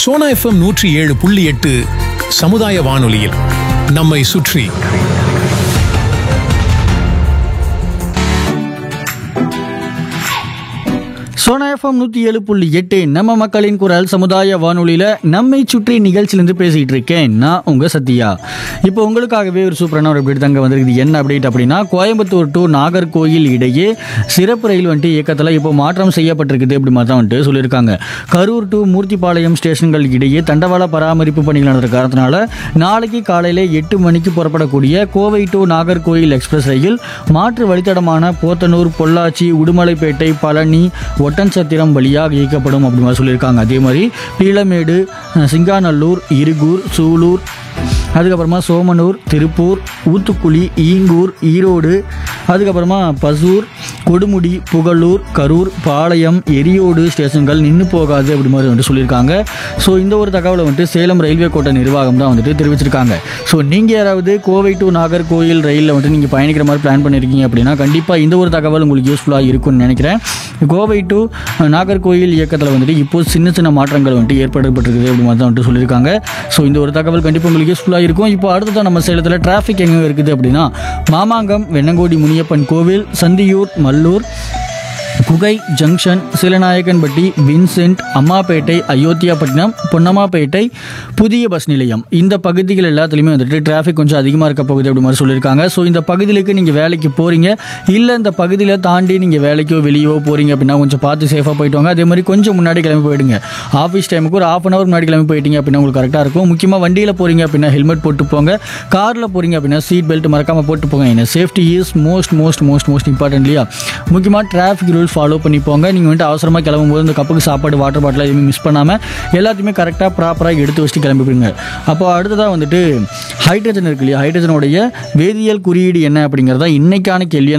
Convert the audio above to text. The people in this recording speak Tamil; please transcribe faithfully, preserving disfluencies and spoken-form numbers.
சோனா எஃப்எம் நூற்றி ஏழு புள்ளி எட்டு சமுதாய வானொலியில் நம்மை சுற்றி. சோனா எஃப்எம் நூற்றி ஏழு புள்ளி எட்டு நம்ம மக்களின் குரல் சமுதாய வானொலியில் நம்மை சுற்றி நிகழ்ச்சியிலேருந்து பேசிகிட்டு இருக்கேன் நான் உங்கள் சத்யா. இப்போ உங்களுக்காகவே ஒரு சூப்பரான ஒரு அப்டேட் தாங்க வந்திருக்குது. என்ன அப்டேட் அப்படின்னா, கோயம்புத்தூர் டு நாகர்கோயில் இடையே சிறப்பு ரயில் வந்துட்டு இயக்கத்தில் இப்போ மாற்றம் செய்யப்பட்டிருக்குது அப்படி மாதிரி தான் வந்துட்டு சொல்லியிருக்காங்க. கரூர் டு மூர்த்திபாளையம் ஸ்டேஷன்கள் இடையே தண்டவாள பராமரிப்பு பணிகள் நடந்த காரணத்தினால நாளைக்கு காலையில் எட்டு மணிக்கு புறப்படக்கூடிய கோவை டு நாகர்கோயில் எக்ஸ்பிரஸ் ரயில் மாற்று வழித்தடமான போத்தனூர், பொள்ளாச்சி, உடுமலைப்பேட்டை, பழனி, ஒட்டன்சத்திரம் வழியாக இயக்கப்படும் அப்படி மாதிரி சொல்லியிருக்காங்க. அதே மாதிரி பீளமேடு, சிங்காநல்லூர், இருகூர், சூலூர், அதுக்கப்புறமா சோமனூர், திருப்பூர், ஊத்துக்குளி, ஈங்கூர், ஈரோடு, அதுக்கப்புறமா பசூர், கொடுமுடி, புகழூர், கரூர், பாளையம், எரியோடு ஸ்டேஷன்கள் நின்று போகாது அப்படி மாதிரி வந்துட்டு சொல்லியிருக்காங்க. ஸோ இந்த ஒரு தகவலை வந்துட்டு சேலம் ரயில்வே கோட்ட நிர்வாகம் தான் வந்துட்டு தெரிவிச்சிருக்காங்க. ஸோ நீங்கள் யாராவது கோவை டு நாகர்கோயில் ரயிலில் வந்துட்டு நீங்கள் பயணிக்கிற மாதிரி பிளான் பண்ணியிருக்கீங்க அப்படின்னா கண்டிப்பாக இந்த ஒரு தகவல் உங்களுக்கு யூஸ்ஃபுல்லாக இருக்கும்னு நினைக்கிறேன். கோவை டு நாகர்கோயில் இயக்கத்தில் வந்துட்டு இப்போது சின்ன சின்ன மாற்றங்கள் வந்துட்டு ஏற்படுத்தப்பட்டிருக்குது அப்படி மாதிரி தான் வந்துட்டு சொல்லியிருக்காங்க. ஸோ இந்த ஒரு தகவல் கண்டிப்பாக உங்களுக்கு யூஸ்ஃபுல்லாக இருக்கும். இப்போ அடுத்ததான் நம்ம சேலத்தில் டிராஃபிக் எங்கே இருக்குது அப்படின்னா, மாமாங்கம், வெண்ணங்கோடி முனியப்பன் கோவில், சந்தியூர், மல்லூர், குகை ஜங்ஷன், சீலநாயக்கன்பட்டி, வின்சென்ட், அம்மாப்பேட்டை, அயோத்தியாப்பட்டினம், பொன்னம்மாப்பேட்டை, புதிய பஸ் நிலையம், இந்த பகுதிகள் எல்லாத்துலேயுமே வந்துட்டு டிராஃபிக் கொஞ்சம் அதிகமாக இருக்க பகுதி அப்படி மாதிரி சொல்லியிருக்காங்க. ஸோ இந்த பகுதிகளுக்கு நீங்கள் வேலைக்கு போகிறீங்க இல்லை இந்த பகுதியில் தாண்டி நீங்கள் வேலைக்கோ வெளியோ போகிறீங்க அப்படின்னா கொஞ்சம் பார்த்து சேஃபாக போயிட்டு வாங்க. அதே மாதிரி கொஞ்சம் முன்னாடி கிளம்பி போயிடுங்க. ஆஃபீஸ் டைமுக்கு ஒரு ஆஃப் அன் ஹவர் முன்னாடி கிளம்பி போயிட்டீங்க அப்படின்னா உங்களுக்கு கரெக்டாக இருக்கும். முக்கியமாக வண்டியில் போகிறீங்க அப்படின்னா ஹெல்மெட் போட்டு போங்க. காரில் போகிறீங்க அப்படின்னா சீட் பெல்ட் மறக்காமல் போட்டு போங்க. ஏன்னா safety is most most most most important இல்லையா? முக்கியமாக டிராஃபிக் ரூல்ஸ் ஃபாலோ பண்ணி போங்க. நீங்கள் வந்துட்டு அவசரமாக கிளம்பும்போது இந்த கப்புக்கு சாப்பாடு, வாட்டர் பாட்டில் எதுவுமே மிஸ் பண்ணாமல் எல்லாத்தையுமே கரெக்டாக ப்ராப்பராக எடுத்து வச்சுட்டு கிளம்பிடுங்க. அப்போ அடுத்ததாக வந்துட்டு ஹைட்ரஜன் இருக்கு இல்லையா, ஹைட்ரஜனுடைய வேதியியல் குறியீடு என்ன அப்படிங்கிறதா இன்றைக்கான கேள்வியை